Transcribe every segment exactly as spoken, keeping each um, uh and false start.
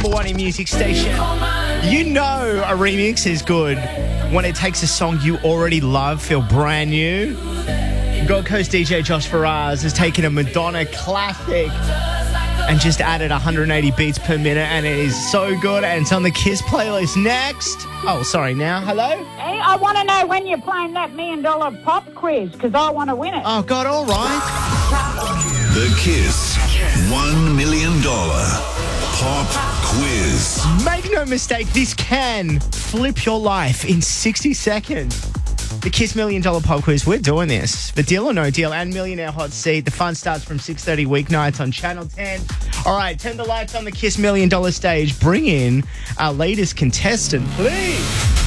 number one in music station. You know a remix is good when it takes a song you already love, feel brand new. Gold Coast D J Josh Faraz has taken a Madonna classic and just added one hundred eighty beats per minute, and it is so good, and it's on the Kiss playlist next. Oh, sorry, now, hello? Hey, I want to know when you're playing that million dollar pop quiz, because I want to win it. Oh, God, all right. The Kiss one million dollars Pop Quiz. Make no mistake, this can flip your life in sixty seconds. The Kiss Million Dollar Pop Quiz. We're doing this. For Deal or No Deal and Millionaire Hot Seat. The fun starts from six thirty weeknights on Channel ten. All right, turn the lights on the Kiss Million Dollar stage. Bring in our latest contestant, please.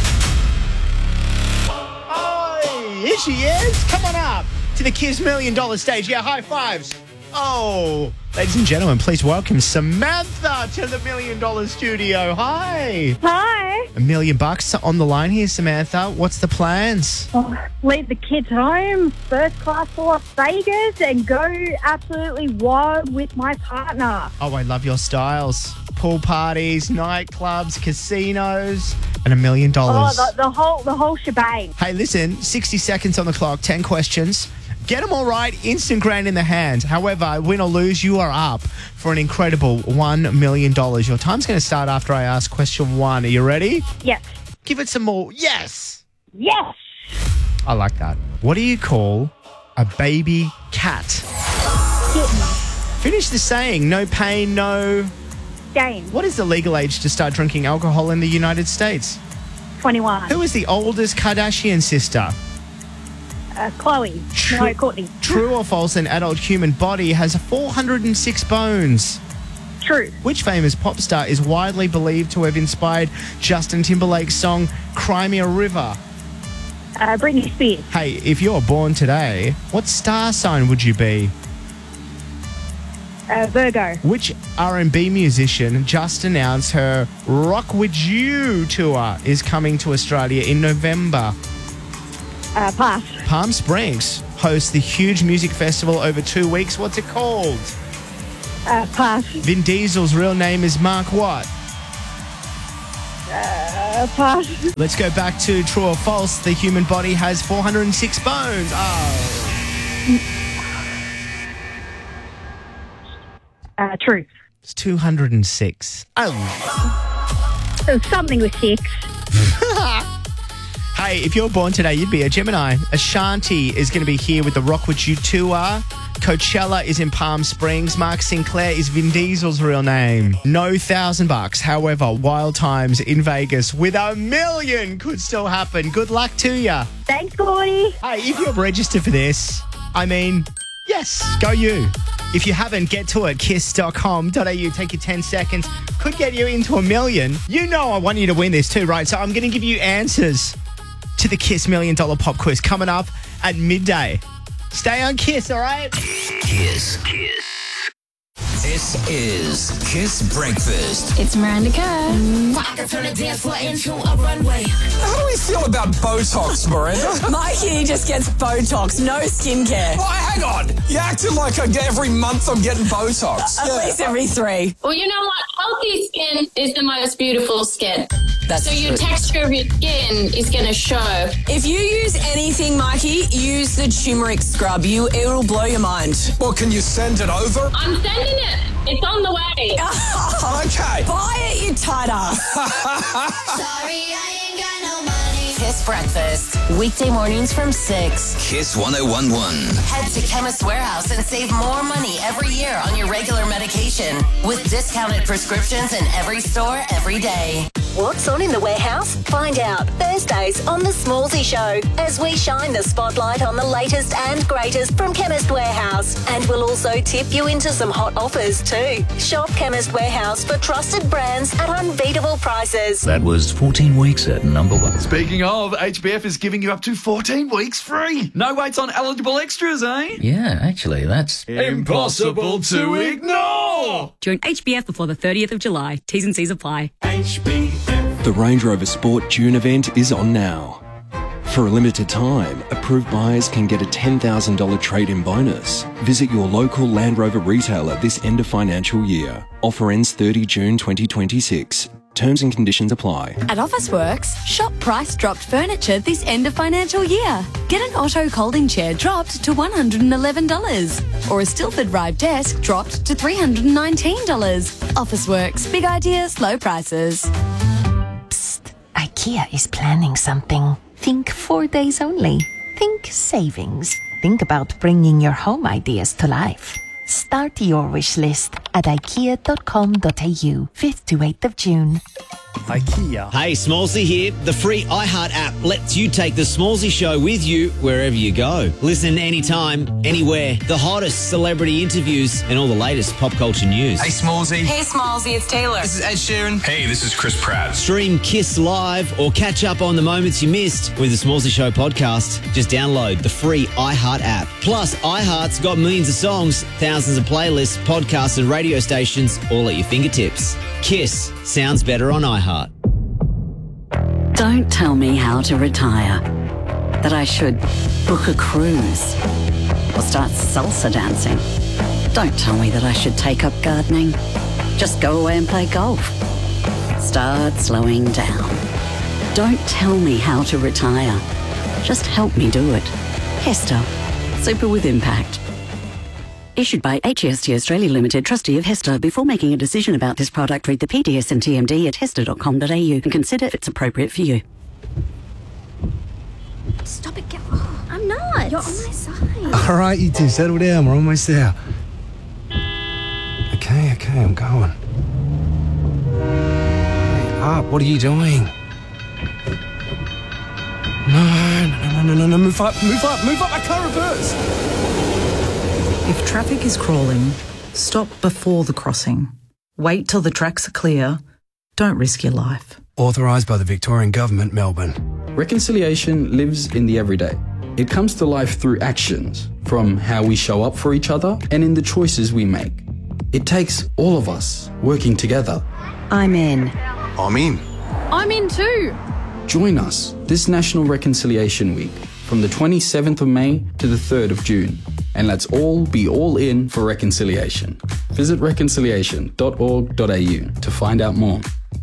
Oh, here she is. Come on up to the Kiss Million Dollar stage. Yeah, high fives. Oh, ladies and gentlemen, please welcome Samantha to the Million Dollar Studio. Hi. Hi. A million bucks on the line here, Samantha. What's the plans? Oh, leave the kids home, first class to Las Vegas, and go absolutely wild with my partner. Oh, I love your styles. Pool parties, nightclubs, casinos, and a million dollars. Oh, the, the whole the whole shebang. Hey, listen, sixty seconds on the clock, ten questions. Get them all right, instant grand in the hand. However, win or lose, you are up for an incredible one million dollars. Your time's going to start after I ask question one. Are you ready? Yes. Give it some more. Yes. Yes. I like that. What do you call a baby cat? Kitten. Finish the saying. No pain, no... Gain. What is the legal age to start drinking alcohol in the United States? twenty-one. Who is the oldest Kardashian sister? Uh, Chloe. True, no, Courtney. True or false, an adult human body has four hundred six bones? True. Which famous pop star is widely believed to have inspired Justin Timberlake's song Cry Me a River? Uh, Britney Spears. Hey, if you're born today, what star sign would you be? Uh, Virgo. Which R and B musician just announced her Rock With You tour is coming to Australia in November? Uh, pass. Palm Springs hosts the huge music festival over two weeks. What's it called? Uh, pass. Vin Diesel's real name is Mark what? Uh, pass. Let's go back to true or false. The human body has four hundred six bones. Oh. Uh, true. It's two hundred six. Oh. So something with six. Hey, if you're born today, you'd be a Gemini. Ashanti is going to be here with the Rock With You tour. Coachella is in Palm Springs. Mark Sinclair is Vin Diesel's real name. No thousand bucks. However, wild times in Vegas with a million could still happen. Good luck to you. Thanks, Gordy. Hey, if you're registered for this, I mean, yes, go you. If you haven't, get to it, kiss dot com dot a u. Take your ten seconds. Could get you into a million. You know I want you to win this too, right? So I'm going to give you answers to the Kiss Million Dollar Pop Quiz coming up at midday. Stay on Kiss, all right? Kiss. Kiss. This is Kiss Breakfast. It's Miranda Kerr. I can turn a dance floor into a runway. How do we feel about Botox, Miranda? Mikey just gets Botox, no skincare. Oh, hang on. You acting like I get every month I'm getting Botox. At Yeah. least every three. Well, you know what? Healthy skin is the most beautiful skin. That's so your true. texture of your skin is going to show. If you use anything, Mikey, use the turmeric scrub. You, it'll blow your mind. Well, can you send it over? I'm sending it. It's on the way. Okay. Buy it, you tight ass. Sorry, I ain't got no money. Kiss Breakfast, weekday mornings from six. Kiss one oh one one. Head to Chemist Warehouse and save more money every year on your regular medication with discounted prescriptions in every store every day. What's on in the warehouse? Find out Thursdays on The Smallsy Show as we shine the spotlight on the latest and greatest from Chemist Warehouse. And we'll also tip you into some hot offers too. Shop Chemist Warehouse for trusted brands at unbeatable prices. That was fourteen weeks at number one. Speaking of, H B F is giving you up to fourteen weeks free. No waits on eligible extras, eh? Yeah, actually, that's impossible to ignore. Join H B F before the thirtieth of July. T's and C's apply. H B F. The Range Rover Sport June event is on now. For a limited time, approved buyers can get a ten thousand dollars trade-in bonus. Visit your local Land Rover retailer this end of financial year. Offer ends thirtieth of June twenty twenty-six. Terms and conditions apply. At Officeworks, shop price dropped furniture this end of financial year. Get an Otto Colding chair dropped to one hundred eleven dollars or a Stilford Rive desk dropped to three hundred nineteen dollars. Officeworks, big ideas, low prices. Psst, IKEA is planning something. Think four days only. Think savings. Think about bringing your home ideas to life. Start your wish list at ikea dot com dot a u, fifth to eighth of June. IKEA. Hey, Smallsy here. The free iHeart app lets you take the Smallsy show with you wherever you go. Listen anytime, anywhere. The hottest celebrity interviews and all the latest pop culture news. Hey, Smallsy. Hey, Smallsy, it's Taylor. This is Ed Sheeran. Hey, this is Chris Pratt. Stream Kiss Live or catch up on the moments you missed with the Smallsy Show podcast. Just download the free iHeart app. Plus, iHeart's got millions of songs, thousands of playlists, podcasts and radio stations all at your fingertips. Kiss sounds better on iHeart. Don't tell me how to retire. That I should book a cruise or start salsa dancing. Don't tell me that I should take up gardening. Just go away and play golf. Start slowing down. Don't tell me how to retire. Just help me do it. Hester. Super with impact. Issued by H E S T Australia Limited, trustee of Hester. Before making a decision about this product, read the P D S and T M D at hester dot com dot a u and consider if it's appropriate for you. Stop it, get oh, I'm not. You're on my side. All right, you two, settle down. We're almost there. Okay, okay, I'm going. Hey, up, what are you doing? No, no, no, no, no, no, move up, move up, move up, I can't reverse. If traffic is crawling, stop before the crossing. Wait till the tracks are clear. Don't risk your life. Authorised by the Victorian Government, Melbourne. Reconciliation lives in the everyday. It comes to life through actions, from how we show up for each other and in the choices we make. It takes all of us working together. I'm in. I'm in. I'm in too. Join us this National Reconciliation Week from the twenty-seventh of May to the third of June. And let's all be all in for reconciliation. Visit reconciliation dot org dot a u to find out more.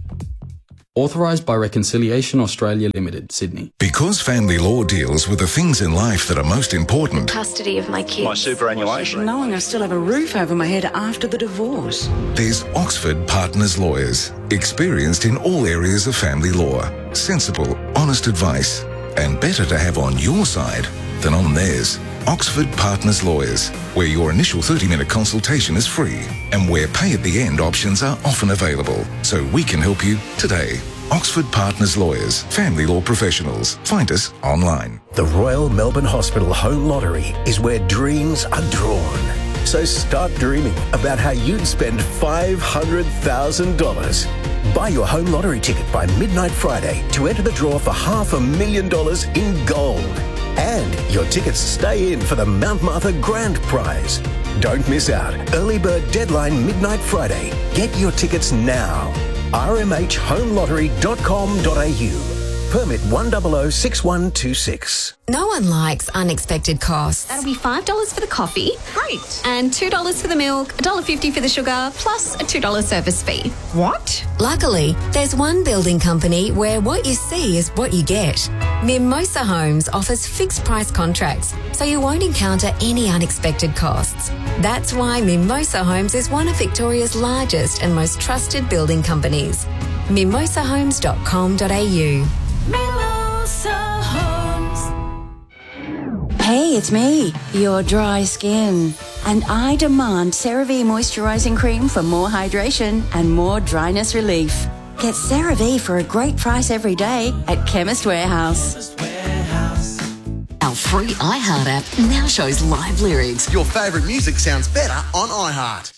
Authorised by Reconciliation Australia Limited, Sydney. Because family law deals with the things in life that are most important. Custody of my kids. My superannuation. Knowing I still have a roof over my head after the divorce. There's Oxford Partners Lawyers, experienced in all areas of family law. Sensible, honest advice, and better to have on your side than on theirs. Oxford Partners Lawyers, where your initial thirty-minute consultation is free and where pay at the end options are often available, so we can help you today. Oxford Partners Lawyers, family law professionals. Find us online. The Royal Melbourne Hospital Home Lottery is where dreams are drawn. So start dreaming about how you'd spend five hundred thousand dollars. Buy your home lottery ticket by midnight Friday to enter the draw for half a million dollars in gold. And your tickets stay in for the Mount Martha Grand Prize. Don't miss out. Early bird deadline midnight Friday. Get your tickets now. r m h home lottery dot com dot a u. Permit one zero zero six one two six. No one likes unexpected costs. That'll be five dollars for the coffee. Great. And two dollars for the milk, one dollar fifty for the sugar, plus a two dollars service fee. What? Luckily, there's one building company where what you see is what you get. Mimosa Homes offers fixed price contracts, so you won't encounter any unexpected costs. That's why Mimosa Homes is one of Victoria's largest and most trusted building companies. mimosa homes dot com dot a u. Mimosa Homes. Hey, it's me, your dry skin. And I demand CeraVe Moisturising Cream for more hydration and more dryness relief. Get CeraVe for a great price every day at Chemist Warehouse. Our free iHeart app now shows live lyrics. Your favourite music sounds better on iHeart.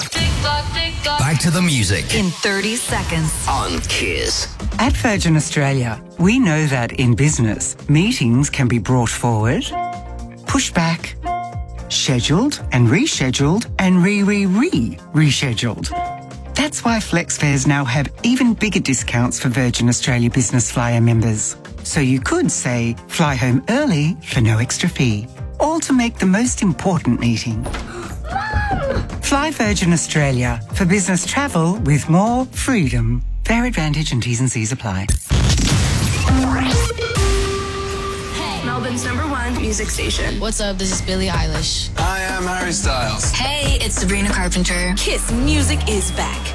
Back to the music. In thirty seconds. On Kiss. At Virgin Australia, we know that in business, meetings can be brought forward, pushed back, scheduled and rescheduled and re-re-re-rescheduled. That's why Flex Fares now have even bigger discounts for Virgin Australia Business Flyer members. So you could say, fly home early for no extra fee. All to make the most important meeting. Fly Virgin Australia for business travel with more freedom. Fare advantage and T's and C's apply. Melbourne's number one music station. What's up? This is Billie Eilish. Hi, I'm Harry Styles. Hey, it's Sabrina Carpenter. Kiss Music is back.